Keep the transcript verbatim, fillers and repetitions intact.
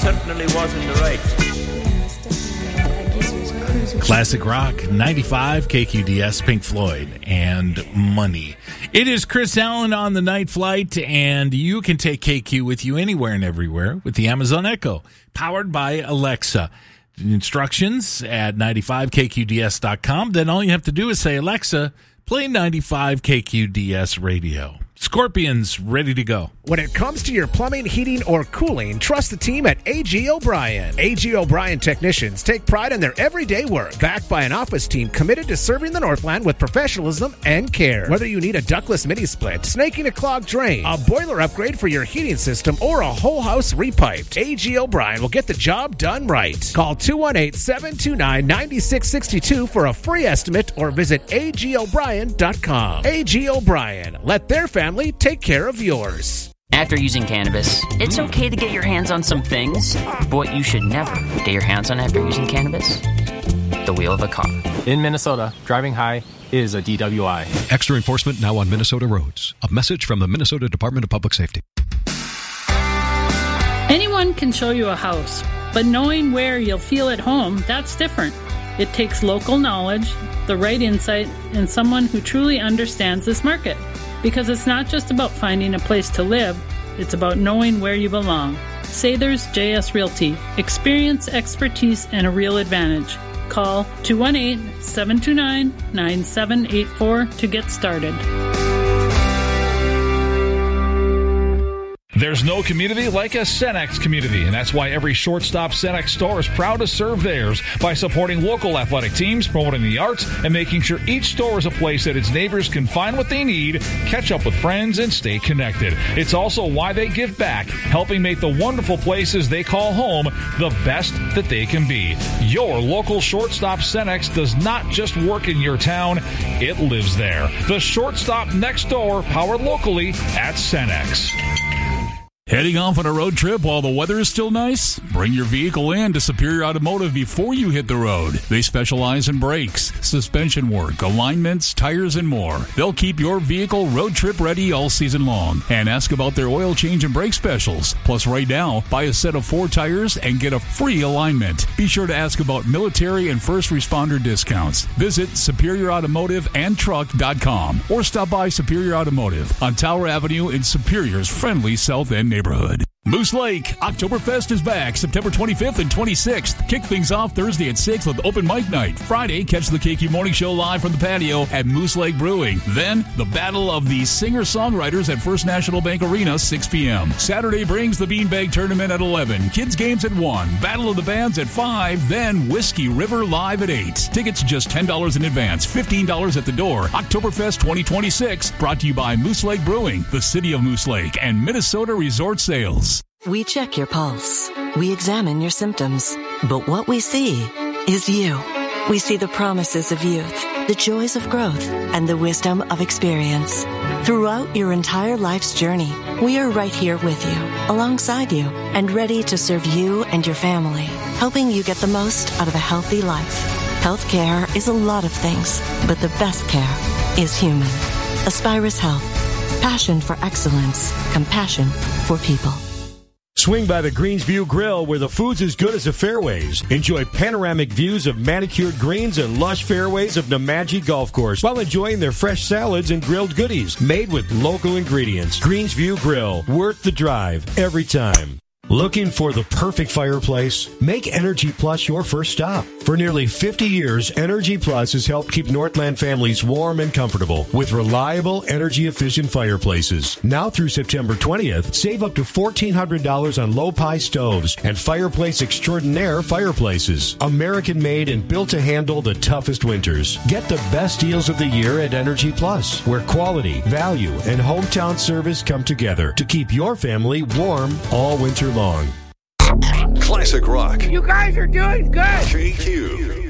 certainly was in the right. Classic Rock, ninety-five, K Q D S, Pink Floyd, and Money. It is Chris Allen on the Night Flight, and you can take K Q with you anywhere and everywhere with the Amazon Echo, powered by Alexa. Instructions at ninety-five K Q D S dot com. Then all you have to do is say, Alexa, play ninety-five K Q D S radio. Scorpions ready to go. When it comes to your plumbing, heating, or cooling, trust the team at A G O'Brien. A G O'Brien technicians take pride in their everyday work, backed by an office team committed to serving the Northland with professionalism and care. Whether you need a ductless mini-split, snaking a clogged drain, a boiler upgrade for your heating system, or a whole house repiped, A G O'Brien will get the job done right. Call two one eight, seven two nine, nine six six two for a free estimate or visit A G O'Brien dot com. A G O'Brien. Let their family take care of yours. After using cannabis, it's okay to get your hands on some things, but what you should never get your hands on after using cannabis? The wheel of a car. In Minnesota, driving high is a D W I. Extra enforcement now on Minnesota roads. A message from the Minnesota Department of Public Safety. Anyone can show you a house, but knowing where you'll feel at home, that's different. It takes local knowledge, the right insight, and someone who truly understands this market. Because it's not just about finding a place to live, it's about knowing where you belong. Sather's J S Realty. Experience, expertise, and a real advantage. Call two one eight, seven two nine, nine seven eight four to get started. There's no community like a Cenex community, and that's why every Shortstop Cenex store is proud to serve theirs by supporting local athletic teams, promoting the arts, and making sure each store is a place that its neighbors can find what they need, catch up with friends, and stay connected. It's also why they give back, helping make the wonderful places they call home the best that they can be. Your local Shortstop Cenex does not just work in your town, it lives there. The Shortstop next door, powered locally at Cenex. Heading off on a road trip while the weather is still nice? Bring your vehicle in to Superior Automotive before you hit the road. They specialize in brakes, suspension work, alignments, tires, and more. They'll keep your vehicle road trip ready all season long. And ask about their oil change and brake specials. Plus, right now, buy a set of four tires and get a free alignment. Be sure to ask about military and first responder discounts. Visit Superior Automotive and Truck dot com or stop by Superior Automotive on Tower Avenue in Superior's friendly South End neighborhood. Moose Lake Oktoberfest is back September twenty-fifth and twenty-sixth. Kick things off Thursday at six with open mic night. Friday, catch the K Q Morning Show live from the patio at Moose Lake Brewing. Then, the Battle of the Singer-Songwriters at First National Bank Arena, six p.m. Saturday brings the Beanbag Tournament at eleven. Kids Games at one. Battle of the Bands at five. Then, Whiskey River live at eight. Tickets just ten dollars in advance, fifteen dollars at the door. Oktoberfest twenty twenty-six, brought to you by Moose Lake Brewing, the City of Moose Lake, and Minnesota Resort Sales. We check your pulse. We examine your symptoms. But what we see is you. We see the promises of youth, the joys of growth, and the wisdom of experience. Throughout your entire life's journey, we are right here with you, alongside you, and ready to serve you and your family, helping you get the most out of a healthy life. Healthcare is a lot of things, but the best care is human. Aspirus Health. Passion for excellence. Compassion for people. Swing by the Greensview Grill, where the food's as good as the fairways. Enjoy panoramic views of manicured greens and lush fairways of Nemadji Golf Course while enjoying their fresh salads and grilled goodies made with local ingredients. Greensview Grill, worth the drive every time. Looking for the perfect fireplace? Make Energy Plus your first stop. For nearly fifty years, Energy Plus has helped keep Northland families warm and comfortable with reliable, energy-efficient fireplaces. Now through September twentieth, save up to fourteen hundred dollars on low-pie stoves and Fireplace Extraordinaire fireplaces. American-made and built to handle the toughest winters. Get the best deals of the year at Energy Plus, where quality, value, and hometown service come together to keep your family warm all winter long. Classic Rock. You guys are doing good. K Q.